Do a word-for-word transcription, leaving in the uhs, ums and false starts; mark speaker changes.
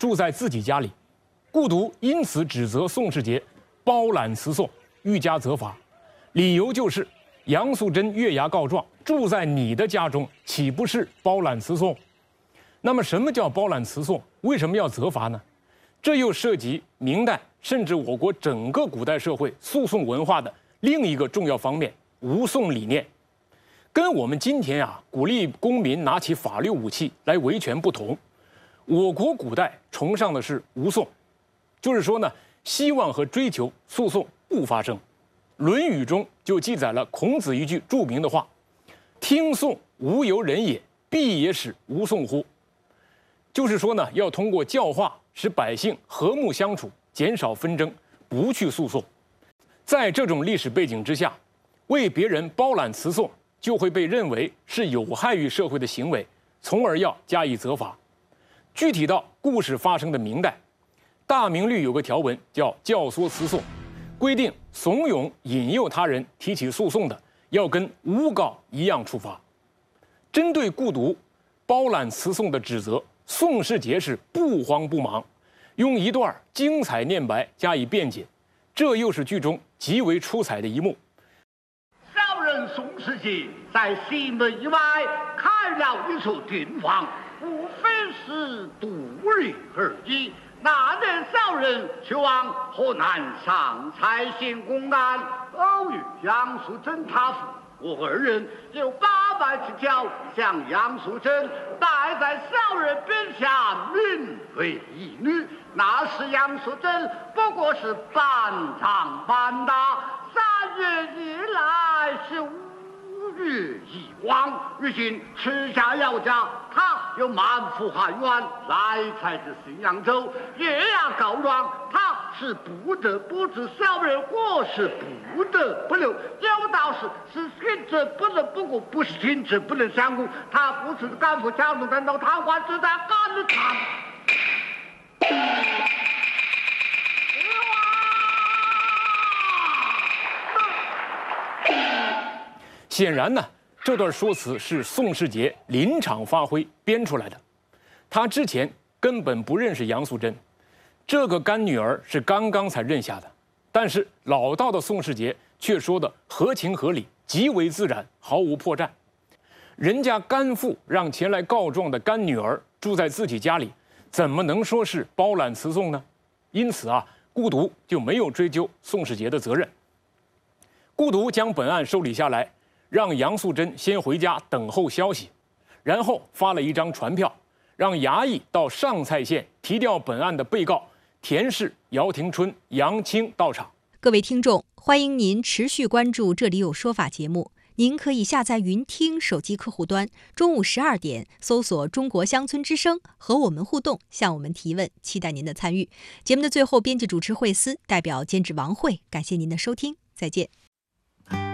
Speaker 1: 住在自己家里。顾毒因此指责宋世杰包揽辞讼，欲加责罚，理由就是杨素贞月牙告状，住在你的家中，岂不是包揽辞讼？那么，什么叫包揽辞讼？为什么要责罚呢？这又涉及明代甚至我国整个古代社会诉讼文化的另一个重要方面——无讼理念。跟我们今天啊鼓励公民拿起法律武器来维权不同，我国古代崇尚的是无讼，就是说呢，希望和追求诉讼不发生。《论语》中就记载了孔子一句著名的话：“听讼无由人也，必也使无讼乎。”就是说呢，要通过教化使百姓和睦相处，减少纷争，不去诉讼。在这种历史背景之下，为别人包揽辞讼就会被认为是有害于社会的行为，从而要加以责罚。具体到故事发生的明代，大明律有个条文叫教唆辞讼，规定怂恿引诱他人提起诉讼的，要跟诬告一样处罚。针对顾毒包揽辞讼的指责，宋世杰是不慌不忙，用一段精彩念白加以辩解，这又是剧中极为出彩的一幕。
Speaker 2: 小人宋世杰在西门以外开了一处店房，无非是度日而已。那年小人去往河南上蔡县公安，偶遇杨素贞他父，我二人有八百之交，向杨素贞拜在小人边下，名为义女。那时杨素贞不过是半长半大，三月以来是五月一往，如今吃下姚家，他又满腹汉冤，来才至信阳州，月牙告状，他是不得不知小人，我是不得不留。有道是是听者不能不顾，不是听者不能相顾。他不是赶赴江东等到谈话，只在赶着他。
Speaker 1: 显然呢，这段说辞是宋世杰临场发挥编出来的。他之前根本不认识杨素贞，这个干女儿是刚刚才认下的。但是老道的宋世杰却说的合情合理，极为自然，毫无破绽。人家干父让前来告状的干女儿住在自己家里，怎么能说是包揽辞讼呢？因此啊，顾毒就没有追究宋世杰的责任。顾毒将本案受理下来，让杨素贞先回家等候消息，然后发了一张传票，让衙役到上蔡县提调本案的被告田氏、姚廷春、杨清到场。
Speaker 3: 各位听众，欢迎您持续关注《这里有说法》节目。您可以下载云听手机客户端，中午十二点搜索中国乡村之声，和我们互动，向我们提问，期待您的参与。节目的最后，编辑主持惠思代表监制王慧，感谢您的收听，再见。